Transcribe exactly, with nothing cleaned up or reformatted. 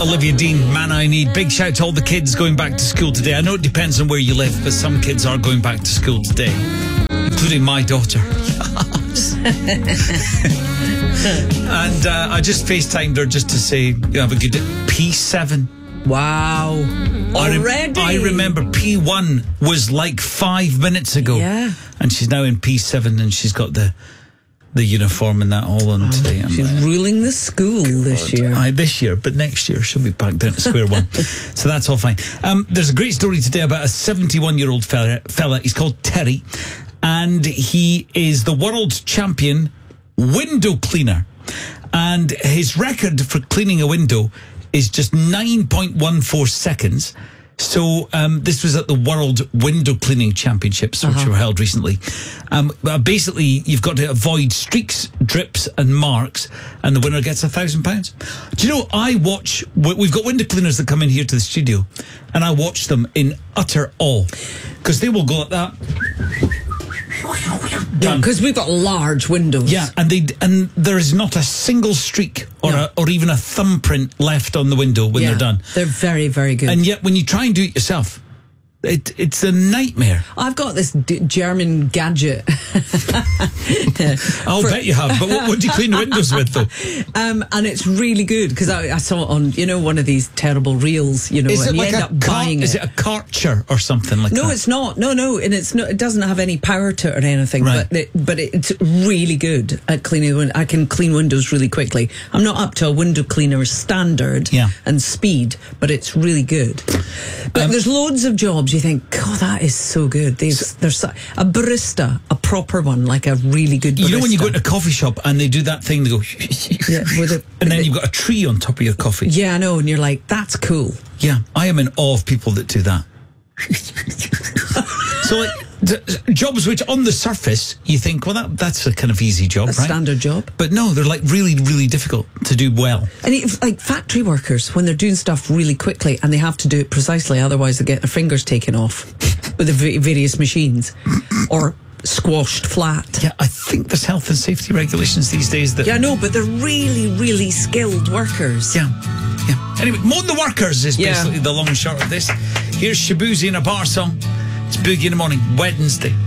Olivia Dean, Man I Need. Big shout to all the kids going back to school today. I know it depends on where you live, but some kids are going back to school today, including my daughter. And uh, I just FaceTimed her just to say, you have a good day. P seven. Wow. I, Already? I remember P one was like five minutes ago. Yeah. And she's now in P seven and she's got the the uniform and that all on today. I'm She's like, ruling the school this year. Aye, this year, but next year she'll be back down to square one. So that's all fine. Um, there's a great story today about a seventy-one-year-old fella, fella. He's called Terry, and he is the world champion window cleaner. And his record for cleaning a window is just nine point one four seconds. So um, this was at the World Window Cleaning Championships, which Uh-huh. were held recently. Um, uh, basically, you've got to avoid streaks, drips and marks, and the winner gets a thousand pounds. Do you know, I watch, we- we've got window cleaners that come in here to the studio, and I watch them in utter awe, because they will go like that. Done. Because we've got large windows. Yeah, and they and there is not a single streak or No. a, or even a thumbprint left on the window when Yeah, they're done. They're very, very good. And yet, when you try and do it yourself, it it's a nightmare. I've got this d- German gadget. I'll For- bet you have. But what, what do you clean the windows with, though? Um, and it's really good because I, I saw it on, you know, one of these terrible reels, you know, Is it and you like end a up car- buying Is it. it a Karcher or something like No, that? it's not. No, no, and it's not. It doesn't have any power to it or anything. Right. But it, but it's really good at cleaning the window. I can clean windows really quickly. I'm not up to a window cleaner standard Yeah. and speed, but it's really good. But Um, there's loads of jobs you think, God, that is so good. There's there's so, a barista, a proper one, like a really good barista. You know when you go to a coffee shop and they do that thing, they go, Yeah, with a- and then you've got a tree on top of your coffee. Yeah, I know, and you're like, that's cool. Yeah, I am in awe of people that do that. So, like, d- jobs which on the surface you think, well, that that's a kind of easy job, A right? standard job. But no, they're like really, really difficult to do well. And it, like factory workers, when they're doing stuff really quickly and they have to do it precisely, otherwise they get their fingers taken off with the v- various machines or squashed flat. Yeah, I think there's health and safety regulations these days that. Yeah, I know, but they're really, really skilled workers. Yeah, yeah. Anyway, Moan the Workers is Yeah. basically the long and short of this. Here's Shabuzi in a bar song. It's Boogie in the Morning, Wednesday.